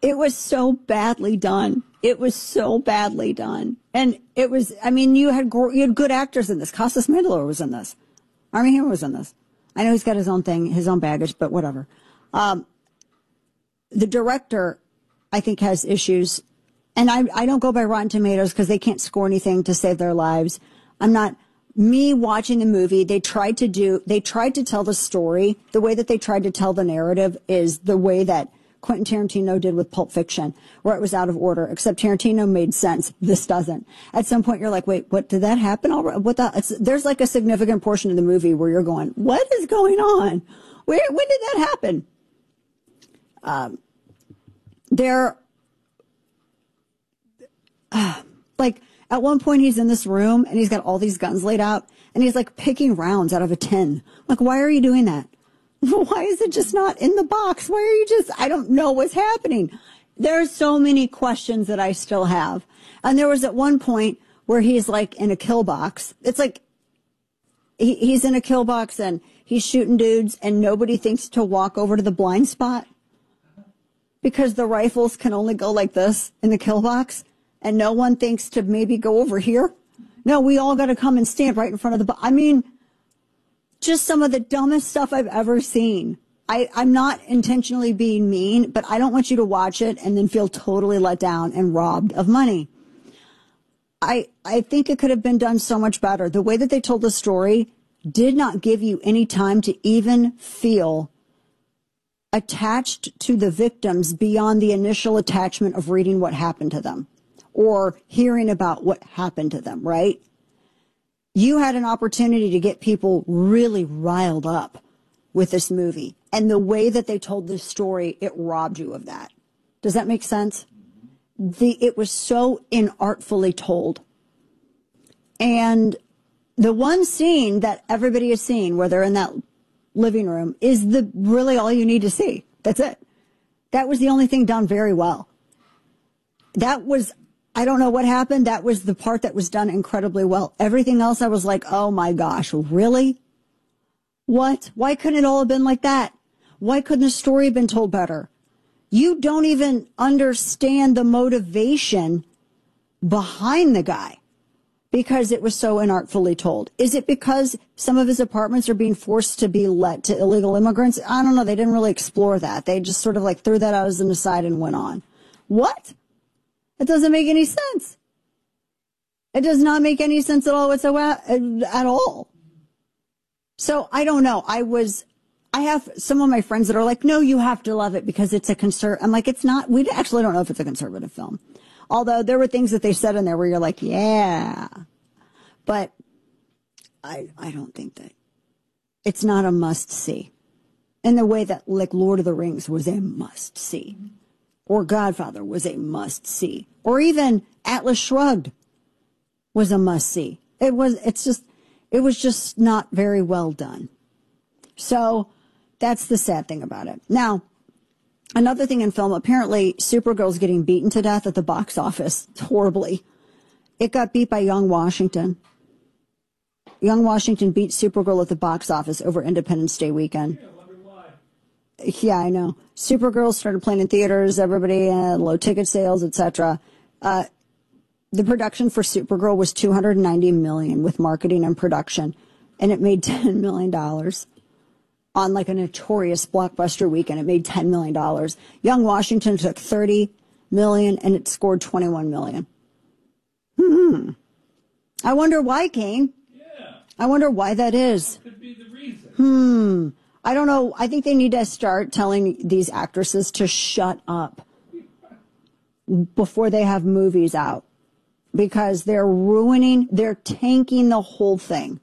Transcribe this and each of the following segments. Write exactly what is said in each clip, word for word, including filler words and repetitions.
It was so badly done. It was so badly done. And it was, I mean, you had, you had good actors in this. Costas Mandylor was in this. Armie Hammer was in this. I know he's got his own thing, his own baggage, but whatever. Um, the director, I think, has issues. And I, I don't go by Rotten Tomatoes because they can't score anything to save their lives. I'm not, me watching the movie, they tried to do, they tried to tell the story. The way that they tried to tell the narrative is the way that Quentin Tarantino did with Pulp Fiction, where it was out of order, except Tarantino made sense. This doesn't. At some point, you're like, wait, what, did that happen already? What the, it's, there's like a significant portion of the movie where you're going, what is going on? Where, when did that happen? Um, there, uh, like, at one point he's in this room and he's got all these guns laid out and he's like picking rounds out of a tin. Like, why are you doing that? Why is it just not in the box? Why are you just, I don't know what's happening. There's so many questions that I still have. And there was at one point where he's like in a kill box. It's like he, he's in a kill box and he's shooting dudes and nobody thinks to walk over to the blind spot because the rifles can only go like this in the kill box. And no one thinks to maybe go over here. No, we all got to come and stand right in front of the, I mean, just some of the dumbest stuff I've ever seen. I, I'm not intentionally being mean, but I don't want you to watch it and then feel totally let down and robbed of money. I, I think it could have been done so much better. The way that they told the story did not give you any time to even feel attached to the victims beyond the initial attachment of reading what happened to them or hearing about what happened to them, right? You had an opportunity to get people really riled up with this movie. And the way that they told this story, it robbed you of that. Does that make sense? The, it was so inartfully told. And the one scene that everybody is seeing where they're in that living room is the really all you need to see. That's it. That was the only thing done very well. That was, I don't know what happened. That was the part that was done incredibly well. Everything else, I was like, oh my gosh, really? What? Why couldn't it all have been like that? Why couldn't the story have been told better? You don't even understand the motivation behind the guy because it was so inartfully told. Is it because some of his apartments are being forced to be let to illegal immigrants? I don't know. They didn't really explore that. They just sort of like threw that out as an aside and went on. What? It doesn't make any sense. It does not make any sense at all whatsoever, at all. So I don't know. I was, I have some of my friends that are like, no, you have to love it because it's a conser-. I'm like, it's not, we actually don't know if it's a conservative film. Although there were things that they said in there where you're like, yeah, but I, I don't think that it's not a must see in the way that like Lord of the Rings was a must see or Godfather was a must see or even Atlas Shrugged was a must see. It was, it's just, it was just not very well done. So that's the sad thing about it. Now, another thing in film, apparently Supergirl's getting beaten to death at the box office horribly. It got beat by Young Washington. Young Washington beat Supergirl at the box office over Independence Day weekend. Yeah, I wonder why. Yeah, I know. Supergirl started playing in theaters, everybody, uh, low ticket sales, et cetera. Uh, The production for Supergirl was two hundred ninety million dollars with marketing and production, and it made ten million dollars. On like a notorious blockbuster weekend, it made ten million dollars. Young Washington took thirty million dollars and it scored twenty-one million dollars. Hmm. I wonder why, Kane. Yeah. I wonder why that is. What could be the reason? Hmm. I don't know. I think they need to start telling these actresses to shut up before they have movies out. Because they're ruining, they're tanking the whole thing.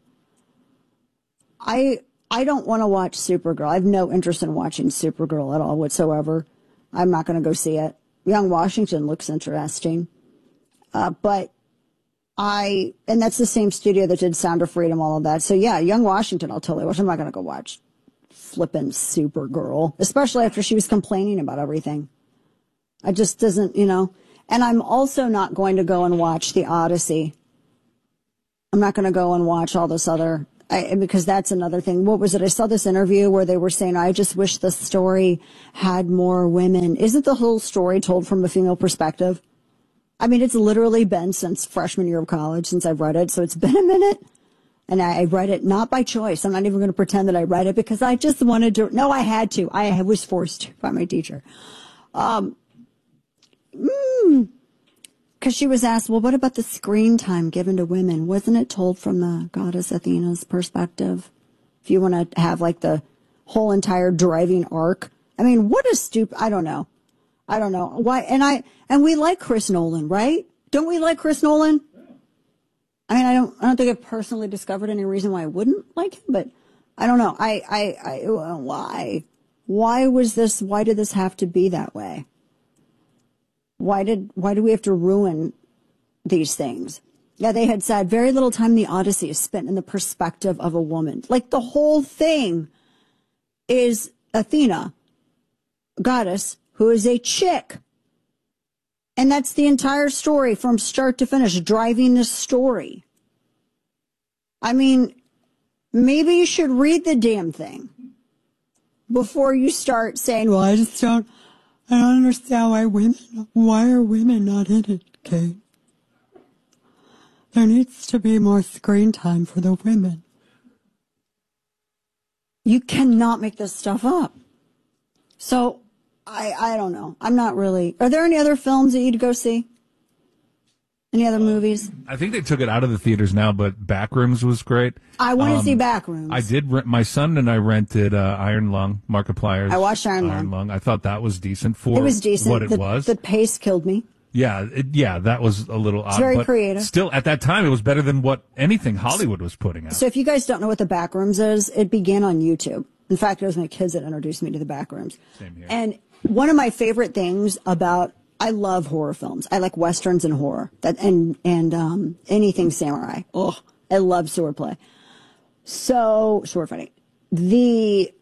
I I don't want to watch Supergirl. I have no interest in watching Supergirl at all whatsoever. I'm not going to go see it. Young Washington looks interesting. Uh, but I, and that's the same studio that did Sound of Freedom, all of that. So yeah, Young Washington, I'll totally watch. I'm not going to go watch flippin' Supergirl, especially after she was complaining about everything. I just doesn't, you know. And I'm also not going to go and watch The Odyssey. I'm not going to go and watch all this other I, because that's another thing. What was it? I saw this interview where they were saying, I just wish the story had more women. Isn't the whole story told from a female perspective? I mean, it's literally been since freshman year of college since I've read it. So it's been a minute. And I, I read it not by choice. I'm not even going to pretend that I read it because I just wanted to. No, I had to. I was forced to by my teacher. Um, mm, Because she was asked, well, what about the screen time given to women? Wasn't it told from the goddess Athena's perspective? If you want to have like the whole entire driving arc. I mean, what a stupid, I don't know. I don't know. Why? And I, and we like Chris Nolan, right? Don't we like Chris Nolan? I mean, I don't, I don't think I've personally discovered any reason why I wouldn't like him, but I don't know. I, I, I, why? Why was this, why did this have to be that way? Why did why do we have to ruin these things? Yeah, they had said very little time in the Odyssey is spent in the perspective of a woman. Like the whole thing is Athena, goddess, who is a chick. And that's the entire story from start to finish, driving this story. I mean, maybe you should read the damn thing before you start saying, well, I just don't I don't understand why women, why are women not in it, Kate? There needs to be more screen time for the women. You cannot make this stuff up. So, I, I don't know. I'm not really, are there any other films that you'd go see? Any other movies? I think they took it out of the theaters now, but Backrooms was great. I want to um, see Backrooms. I did. Rent, my son and I rented uh, Iron Lung, Markiplier's. I watched Iron, Iron Lung. Lung. I thought that was decent for it was decent. what it the, was. The pace killed me. Yeah, it, yeah, that was a little odd. It's very but creative. Still, at that time, it was better than what anything Hollywood was putting out. So if you guys don't know what the Backrooms is, it began on YouTube. In fact, it was my kids that introduced me to the Backrooms. Same here. And one of my favorite things about I love horror films. I like westerns and horror. That and and um, anything samurai. Oh, I love swordplay. So sword fighting. The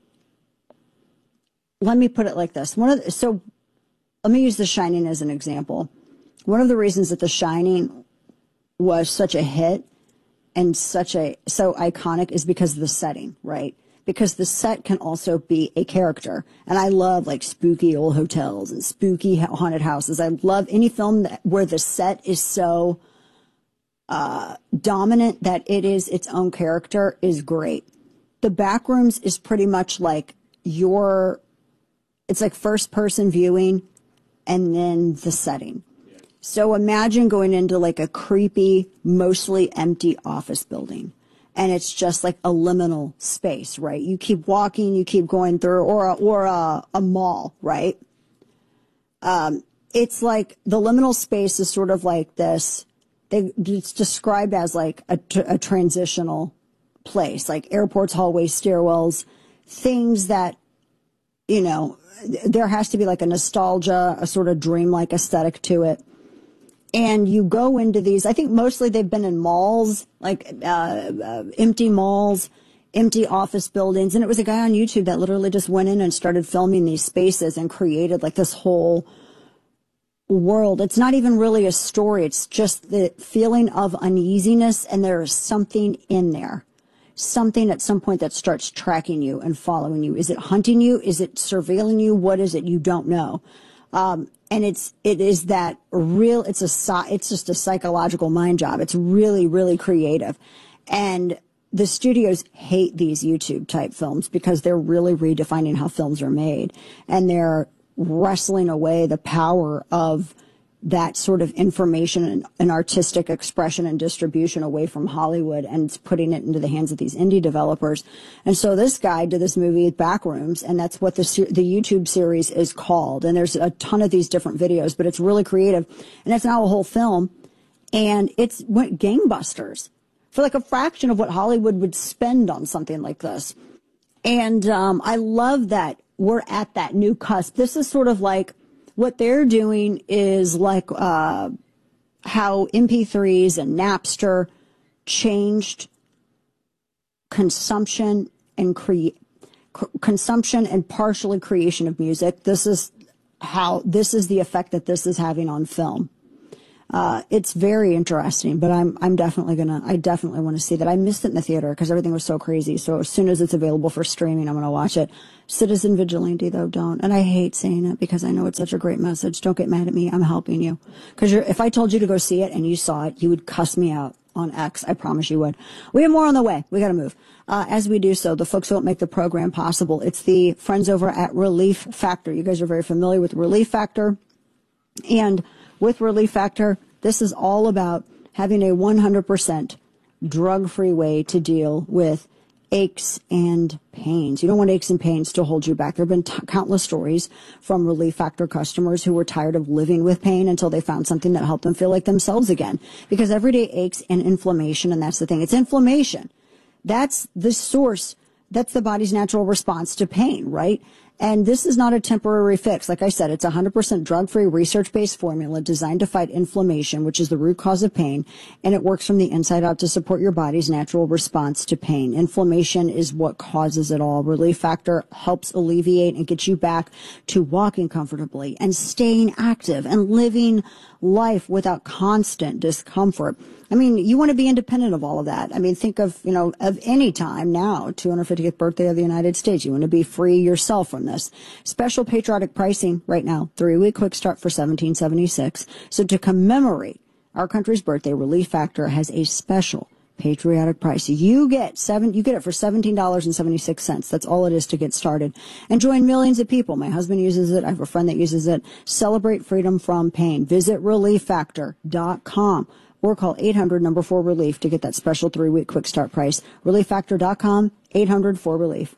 let me put it like this. One of the, so let me use The Shining as an example. One of the reasons that The Shining was such a hit and such a so iconic is because of the setting, right? Because the set can also be a character. And I love like spooky old hotels and spooky haunted houses. I love any film that, where the set is so uh, dominant that it is its own character is great. The Backrooms is pretty much like your, it's like first person viewing and then the setting. So imagine going into like a creepy, mostly empty office building. And it's just like a liminal space, right? You keep walking, you keep going through, or a, or a, a mall, right? Um, it's like the liminal space is sort of like this. They, it's described as like a, a transitional place, like airports, hallways, stairwells, things that, you know, there has to be like a nostalgia, a sort of dreamlike aesthetic to it. And you go into these, I think mostly they've been in malls, like uh, uh, empty malls, empty office buildings. And it was a guy on YouTube that literally just went in and started filming these spaces and created like this whole world. It's not even really a story. It's just the feeling of uneasiness. And there is something in there, something at some point that starts tracking you and following you. Is it hunting you? Is it surveilling you? What is it? You don't know. Um, and it's, it is that real, it's a, it's just a psychological mind job. It's really, really creative. And the studios hate these YouTube type films because they're really redefining how films are made. And they're wrestling away the power of that sort of information and, and artistic expression and distribution away from Hollywood and putting it into the hands of these indie developers. And so this guy did this movie Backrooms, and that's what the the YouTube series is called. And there's a ton of these different videos, but it's really creative. And it's now a whole film, and it's went gangbusters for like a fraction of what Hollywood would spend on something like this. And um, I love that we're at that new cusp. This is sort of like, what they're doing is like uh, how M P threes and Napster changed consumption and cre- consumption and partially creation of music. This is how this is the effect that this is having on film. Uh, it's very interesting, but I'm, I'm definitely gonna, I definitely want to see that. I missed it in the theater because everything was so crazy. So as soon as it's available for streaming, I'm going to watch it. Citizen Vigilante, though, don't. And I hate saying it because I know it's such a great message. Don't get mad at me. I'm helping you. Because if I told you to go see it and you saw it, you would cuss me out on X. I promise you would. We have more on the way. We got to move. Uh, as we do so, the folks who help make the program possible, it's the friends over at Relief Factor. You guys are very familiar with Relief Factor. And with Relief Factor, this is all about having a one hundred percent drug-free way to deal with aches and pains. You don't want aches and pains to hold you back. There have been t- countless stories from Relief Factor customers who were tired of living with pain until they found something that helped them feel like themselves again. Because everyday aches and inflammation, and that's the thing, it's inflammation. That's the source. That's the body's natural response to pain, right? And this is not a temporary fix. Like I said, it's a one hundred percent drug-free, research-based formula designed to fight inflammation, which is the root cause of pain, and it works from the inside out to support your body's natural response to pain. Inflammation is what causes it all. Relief Factor helps alleviate and get you back to walking comfortably and staying active and living life without constant discomfort. I mean, you want to be independent of all of that. I mean, think of, you know, of any time now, two hundred fiftieth birthday of the United States. You want to be free yourself from this. Special patriotic pricing right now, three-week quick start for seventeen seventy-six. So to commemorate our country's birthday, Relief Factor has a special patriotic price. You get seven, you get it for seventeen dollars and seventy-six cents. That's all it is to get started. And join millions of people. My husband uses it. I have a friend that uses it. Celebrate freedom from pain. Visit relief factor dot com. Or call eight hundred number four relief to get that special three-week quick start price. relief factor dot com, eight hundred four relief.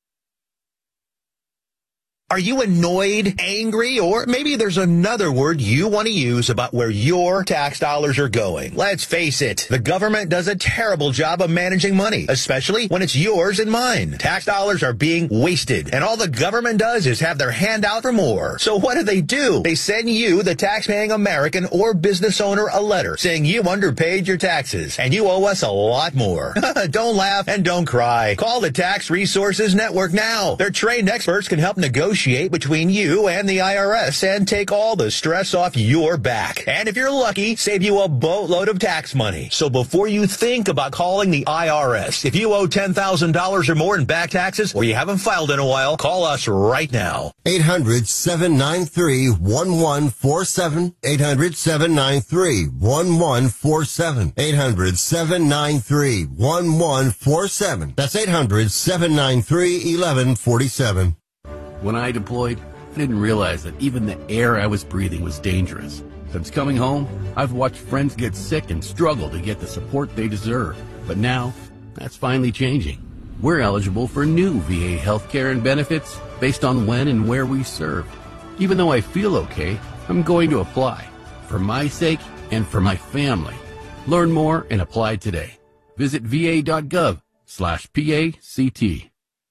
Are you annoyed, angry, or maybe there's another word you want to use about where your tax dollars are going? Let's face it, the government does a terrible job of managing money, especially when it's yours and mine. Tax dollars are being wasted, and all the government does is have their hand out for more. So what do they do? They send you, the tax-paying American or business owner, a letter saying you underpaid your taxes, and you owe us a lot more. Don't laugh and don't cry. Call the Tax Resources Network now. Their trained experts can help negotiate between you and the I R S and take all the stress off your back. And if you're lucky, save you a boatload of tax money. So before you think about calling the I R S, if you owe ten thousand dollars or more in back taxes or you haven't filed in a while, call us right now. eight hundred, seven nine three, one one four seven. eight hundred, seven nine three, one one four seven. eight hundred, seven nine three, one one four seven. That's eight hundred, seven nine three, one one four seven. When I deployed, I didn't realize that even the air I was breathing was dangerous. Since coming home, I've watched friends get sick and struggle to get the support they deserve. But now, that's finally changing. We're eligible for new V A healthcare and benefits based on when and where we served. Even though I feel okay, I'm going to apply. For my sake and for my family. Learn more and apply today. Visit va.gov slash PACT.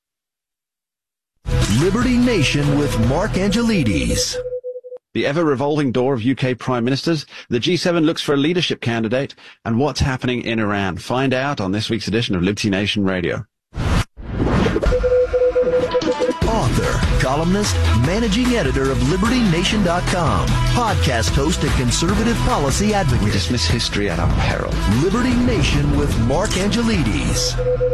Liberty Nation with Mark Angelides. The ever-revolving door of U K prime ministers, the G seven looks for a leadership candidate, and what's happening in Iran. Find out on this week's edition of Liberty Nation Radio. Author, columnist, managing editor of Liberty Nation dot com, podcast host and conservative policy advocate. We dismiss history at our peril. Liberty Nation with Mark Angelides.